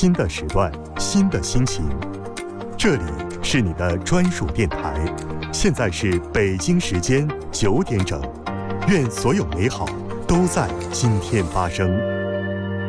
新的时段，新的心情。这里是你的专属电台，现在是北京时间9点整。愿所有美好都在今天发生。